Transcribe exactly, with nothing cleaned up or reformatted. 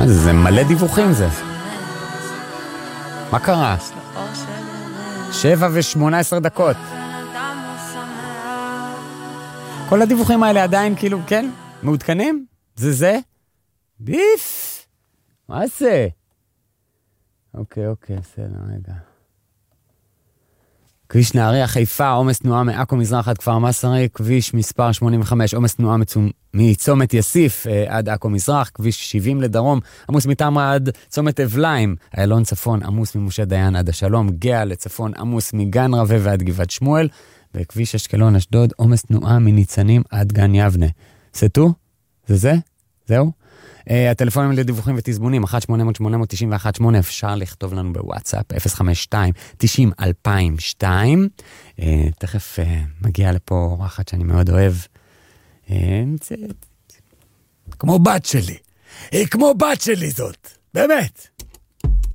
מה זה? זה מלא דיווחים זה. מה קרה? שבע ושמונה עשרה דקות. כל הדיווחים האלה עדיין כאילו, כן? מעודכנים? זה זה? ביף! מה זה? אוקיי, אוקיי, בסדר, רגע. כביש נהריה, חיפה, עומס תנועה מעכו מזרח עד כפר מסרי, כביש מספר שמונים וחמש, עומס תנועה מצום... מצומת יסיף אה, עד עכו מזרח, כביש שבעים לדרום, עמוס מתמרה עד צומת אבליים, איילון צפון, עמוס ממשה דיין עד השלום, גאה לצפון, עמוס מגן רווה ועד גבעת שמואל, וכביש אשקלון אשדוד, עומס תנועה מניצנים עד גן יבנה. סתו? זה זה? זהו? Uh, הטלפונים לדיווחים ותזמונים, אחת שמונה אפס אפס שמונה תשע אחת שמונה, אפשר לכתוב לנו בוואטסאפ, אפס חמש שתיים תשעים אלפיים ושתיים. Uh, תכף uh, מגיעה לפה אורחת שאני מאוד אוהב. Uh, זה, כמו בת שלי. היא כמו בת שלי זאת. באמת.